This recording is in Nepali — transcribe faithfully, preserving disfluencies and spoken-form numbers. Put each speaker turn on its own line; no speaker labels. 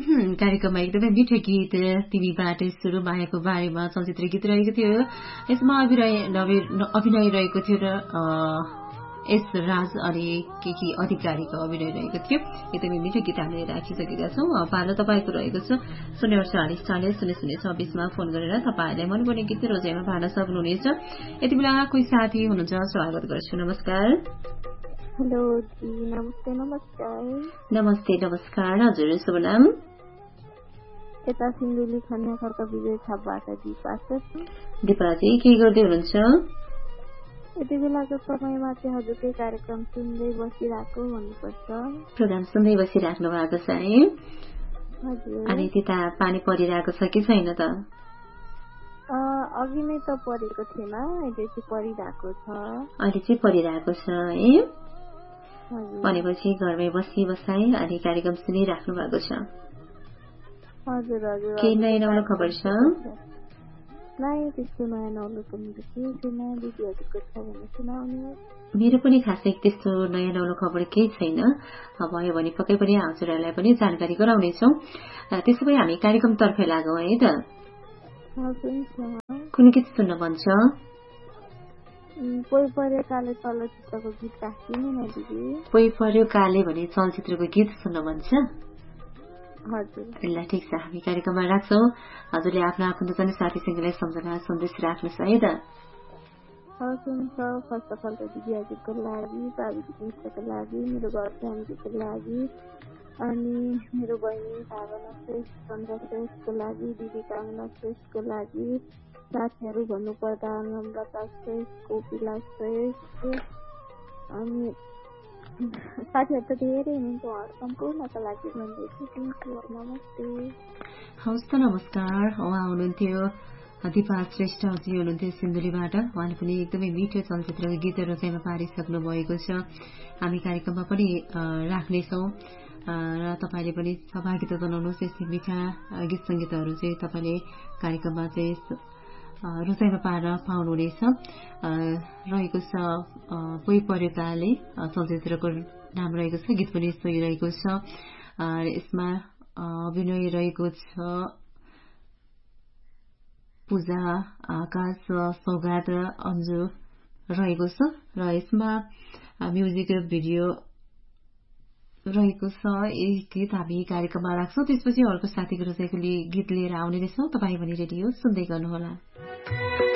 कार्यक्रममा एकदमै मिठो गीत तिमीबाट सुरु भएको बारेमा चलचित्र गीत रहेको थियो। यसमा अभिनय अभिनय रहेको थियो र एस राज अनि के के अधिकारीको अभिनय रहेको थियो। एकदमै मिठो गीत हामीले राखिसकेका छौँ। पालो तपाईँको रहेको छ शून्य चालिस चालिस शून्य शून्य छब्बिसमा फोन गरेर तपाईँहरूले मनपर्ने गीत रोजाइमा भाड्न सक्नुहुनेछ। यति बेला कोही साथी हुनुहुन्छ, स्वागत गर्छु। नमस्कार।
हेलो जी, नमस्ते नमस्कार।
नमस्ते नमस्कार। हजुर शुभ नाम?
यता सिन्धुली खन्या खर्का विजय छापबाट दिपा छ।
दिपाजी के गर्दै हुनुहुन्छ?
यति बेलाको समयमा चाहिँ हजुरकै कार्यक्रम सुन्दै बसिरहेको भन्नुपर्छ।
प्रोग्राम सुन्दै बसिराख्नु भएको छ है?
हजुर।
अनि त्यता पानी परिरहेको छ कि छैन त?
अघि नै त परेको थिएन, अहिले चाहिँ परिरहेको छ।
अहिले चाहिँ परिरहेको छ है?
भनेपछि
घरमै बसी बसाई अनि कार्यक्रम सुनिराख्नु भएको छ।
हजुर हजुर।
केही नयाँ नौलो खबर छ?
नयाँ त्यस्तो नयाँ नौलो त मेरो केही छैन, दिदीहरूको छ भने सुनाउनु।
मेरो पनि खासै त्यस्तो नयाँ नौलो खबर केही छैन। भयो भने पक्कै पनि हजुरहरूलाई पनि जानकारी गराउनेछौँ। त्यसो भए हामी कार्यक्रमतर्फै लागौँ है त? कुन गीत सुन्न मन छ?
पोइ पर्यो काले चलचित्रको गीत राखिदिनु न दिदी।
पोइ पर्यो काले भने चलचित्रको गीत सुन्न मन छ?
हजुर।
ल ठिक छ, हामी कार्यक्रममा राख्छौँ। हजुरले आफ्नो आफन्तजन साथीसँगलाई सम्झना सन्देश राख्नुहोस् है त?
हुन्छ। फर्स्ट अफ अल त दिदी हजुरको लागि, प्राविधिक मित्रको लागि, मेरो घर फ्यामिलीको लागि, अनि मेरो बहिनी भावना श्रेष्ठ, चन्द्र श्रेष्ठको लागि, दिदी कामना श्रेष्ठको लागि, साथीहरू भन्नुपर्दा नम्रता श्रेष्ठ, कोपिला श्रेष्ठ, अनि साथीहरू त धेरै हुनुहुन्छ, सम्पूर्णका लागि भन्दैछु। नमस्ते।
हवस् त, नमस्कार। उहाँ हुनुहुन्थ्यो दिपा श्रेष्ठ हजुर हुनुहुन्थ्यो सिन्धुलीबाट। उहाँले पनि एकदमै मिठो चलचित्रको गीतहरू चाहिँ पारिसक्नु भएको छ। हामी कार्यक्रममा पनि राख्नेछौँ र तपाईँले पनि सहभागिता जनाउनुहोस्। यस्तै मिठा गीत सङ्गीतहरू चाहिँ तपाईँले कार्यक्रममा चाहिँ रुचाइमा पाएर पाउनुहुनेछ। रहेको छ कोही पर्यो काले चलचित्रको नाम रहेको छ, गीत पनि सोही रहेको छ। यसमा अभिनय रहेको छ पूजा, आकाश, सौगात, अन्जु रहेको छ र यसमा म्युजिक भिडियो रहेको छ। यही गीत हामी कार्यक्रममा राख्छौँ। त्यसपछि अर्को साथीको रुचाइको गीत लिएर आउने रहेछौँ। तपाईँ पनि रेडियो सुन्दै गर्नुहोला।